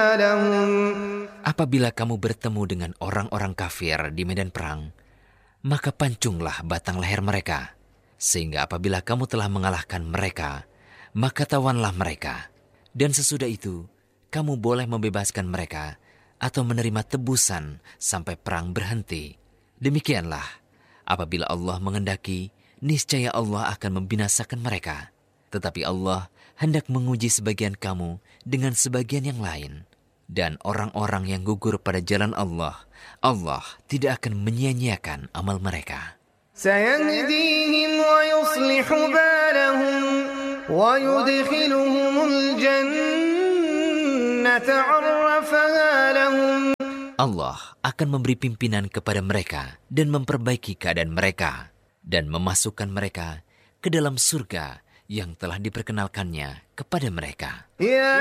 Apabila kamu bertemu dengan orang-orang kafir di medan perang, maka pancunglah batang leher mereka, sehingga apabila kamu telah mengalahkan mereka, maka tawanlah mereka. Dan sesudah itu, kamu boleh membebaskan mereka atau menerima tebusan sampai perang berhenti. Demikianlah, apabila Allah mengendaki, niscaya Allah akan membinasakan mereka. Tetapi Allah hendak menguji sebagian kamu dengan sebagian yang lain. Dan orang-orang yang gugur pada jalan Allah, Allah tidak akan menyia-nyiakan amal mereka. سيهديهم ويصلح بالهم ويدخلهم الجنة عرفها لهم. Allah akan memberi pimpinan kepada mereka dan memperbaiki keadaan mereka dan memasukkan mereka ke dalam surga yang telah diperkenalkannya kepada mereka.